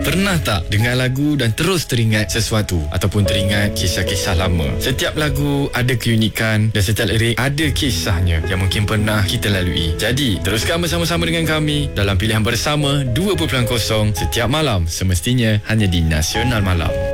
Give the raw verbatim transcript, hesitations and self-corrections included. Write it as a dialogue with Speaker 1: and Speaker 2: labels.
Speaker 1: Pernah tak dengar lagu dan terus teringat sesuatu ataupun teringat kisah-kisah lama? Setiap lagu ada keunikan dan setiap lirik ada kisahnya yang mungkin pernah kita lalui. Jadi, teruskan bersama-sama dengan kami dalam Pilihan Bersama dua kosong setiap malam, semestinya hanya di Nasional Malam.